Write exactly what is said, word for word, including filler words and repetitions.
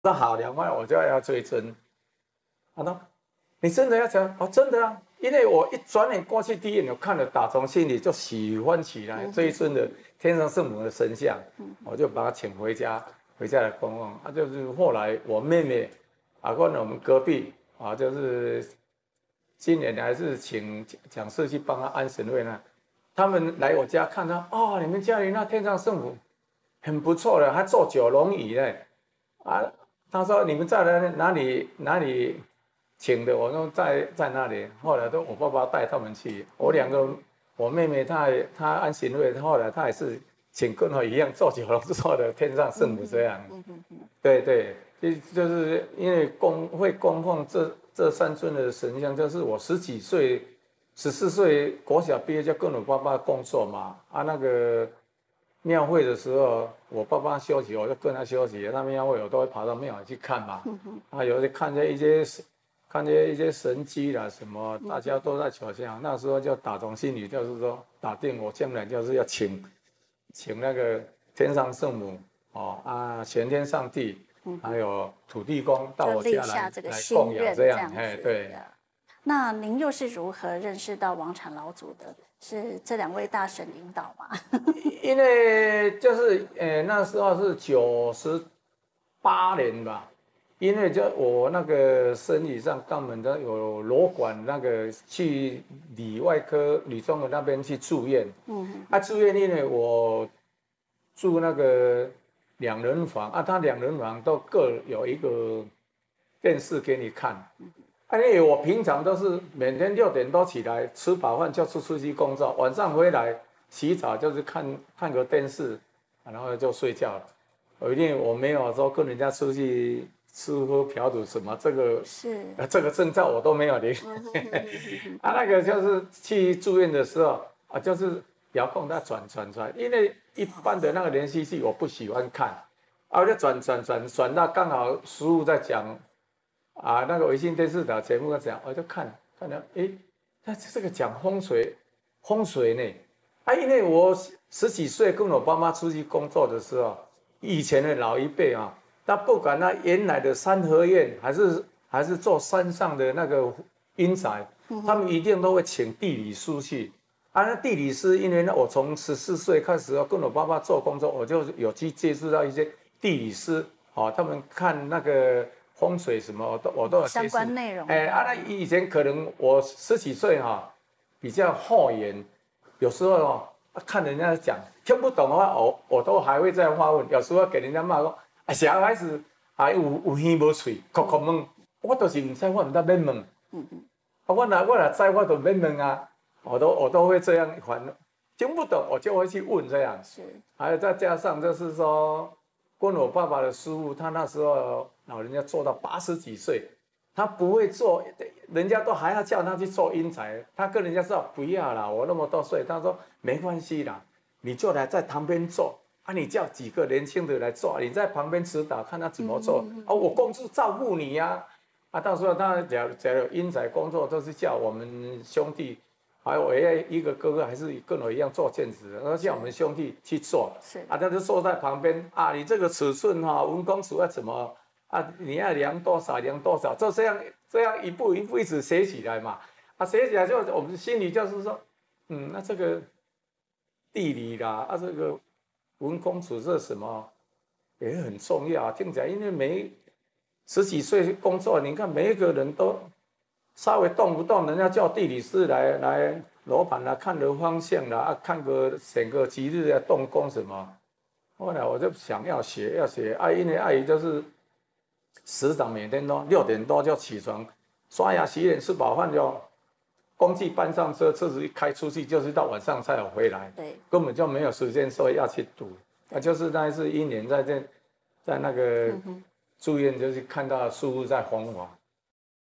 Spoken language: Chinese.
那好，两万我就要追尊。他说：“你真的要讲？哦，真的啊，因为我一转眼过去，第一眼我看了，打从心里就喜欢起来这一尊的天上圣母的神像，我就把他请回家，回家来供奉。啊，就是后来我妹妹啊，跟我们隔壁啊，就是今年还是请讲师去帮他安神位呢。他们来我家看到，哦，你们家里那天上圣母很不错的，还坐九龙椅呢。啊，他说你们在哪哪里哪里请的？我说在在那里。后来都我爸爸带他们去，我两个我妹妹她也她安行会，后来她也是请跟我一样坐九龙座的天上圣母这样。嗯嗯嗯、对对，就就是因为供会供奉这这三尊的神像，就是我十几岁、十四岁国小毕业就跟我爸爸工作嘛。啊，那个庙会的时候，我爸爸休息，我就跟他休息。那庙会我都会跑到庙里去看嘛。啊，有的看见一些看见一些神迹啦什么，大家都在求签。那时候就打从心里就是说，打定我将来就是要请请那个天上圣母哦啊，玄天上帝，还有土地公到我家来来供养这样。哎，对。 那您又是如何认识到王禅老祖的？是这两位大神引导吗？ 因为就是呃那时候是九十八年吧，因为就我那个生理上肛门的有瘘管，那个去理外科李中的那边去住院。嗯，啊住院因为我住那个两人房啊，他两人房都各有一个电视给你看。因为我平常都是每天六点多起来，吃饱饭就出出去工作，晚上回来洗澡就是看看个电视，然后就睡觉了。我一定我没有说跟人家出去吃喝嫖赌什么，这个是呃这个证照我都没有领。啊，那个就是去住院的时候啊，就是遥控它转转转，因为一般的那个连续剧我不喜欢看，啊，我就转转转转到刚好师父在讲。啊，那个微信电视台节目讲，我就看看到，哎，他这个讲风水，风水呢，啊，因为我十几岁跟我爸妈出去工作的时候，以前的老一辈啊，他不管那原来的三合院，还是还是做山上的那个阴宅，他们一定都会请地理师去。啊，那地理师，因为呢，我从十四岁开始跟我爸爸做工作，我就有去接触到一些地理师，哦，他们看那个。风水什么我都我都有相关内容。 哎，啊，那以前可能我十几岁哈、哦，比较后延，有时候哦，看人家讲听不懂的话，我我都还会再发问。有时候给人家骂说，啊，小孩子还有有耳无嘴，哭哭问，我都是唔知，我唔得免问。嗯嗯。啊，我若我若知，我就免问啊，我都我都会这样反，听不懂我就会去问这样。是。还有再加上就是说。跟我爸爸的师傅，他那时候老人家做到八十几岁，他不会做，人家都还要叫他去做阴宅，他跟人家说不要啦，我那么多岁，他说没关系啦，你就来在旁边做啊，你叫几个年轻的来做，你在旁边指导，看他怎么做、嗯、啊，我公司照顾你呀、啊，啊，到时候他假如假如阴宅工作都是叫我们兄弟。还有我一个哥哥还是跟我一样做建筑的，然后叫我们兄弟去做，是啊，他就坐在旁边啊，你这个尺寸哈、啊，文公尺要怎么啊？你要量多少量多少，就这样这样一步一步一直写起来嘛，啊，写起来就我们心里就是说，嗯，那这个地理啦，啊，这个文公尺是什么也很重要啊，听起来，因为每十几岁工作，你看每一个人都。稍微动不动，人家叫地理师来来罗盘啦，看个方向啦，啊，看个选个吉日啊，动工什么。后来我就想要学，要学啊，因为阿姨就是时常每天都六点多就起床，刷牙洗脸吃饱饭就工具搬上车，车子一开出去就是到晚上才有回来，对，根本就没有时间说要去读。啊，就是那一次一年在这在那个住院，就是看到师父在弘法。